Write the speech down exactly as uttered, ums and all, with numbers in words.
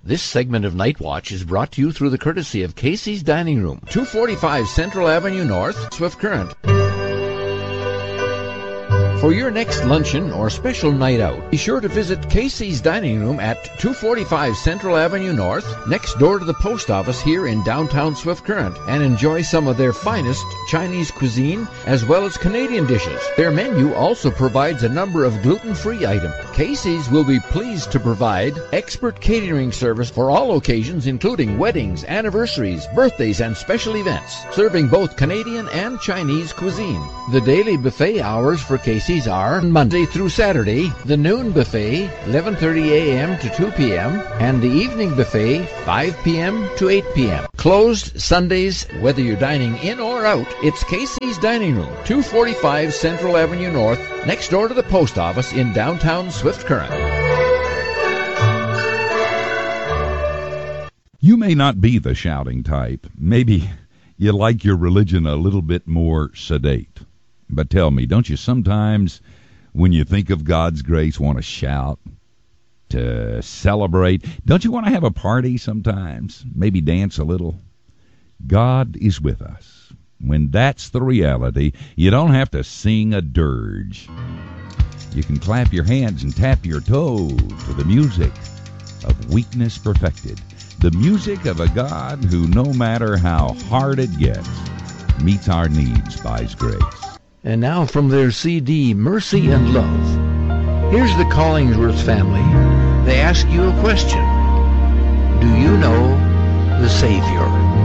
This segment of Night Watch is brought to you through the courtesy of Casey's Dining Room, two forty-five Central Avenue North, Swift Current. For your next luncheon or special night out, be sure to visit Casey's Dining Room at two forty-five Central Avenue North, next door to the post office here in downtown Swift Current, and enjoy some of their finest Chinese cuisine as well as Canadian dishes. Their menu also provides a number of gluten-free items. Casey's will be pleased to provide expert catering service for all occasions, including weddings, anniversaries, birthdays, and special events, serving both Canadian and Chinese cuisine. The daily buffet hours for Casey's are Monday through Saturday, the noon buffet eleven thirty a.m. to two p.m. and the evening buffet five p.m. to eight p.m. Closed Sundays, whether you're dining in or out. It's Casey's Dining Room, two forty-five Central Avenue North, next door to the post office in downtown Swift Current. You may not be the shouting type. Maybe you like your religion a little bit more sedate. But tell me, don't you sometimes, when you think of God's grace, want to shout, to celebrate? Don't you want to have a party sometimes? Maybe dance a little? God is with us. When that's the reality, you don't have to sing a dirge. You can clap your hands and tap your toes to the music of Weakness Perfected, the music of a God who, no matter how hard it gets, meets our needs by His grace. And now from their C D, Mercy and Love, here's the Collingsworth family. They ask you a question. Do you know the Savior?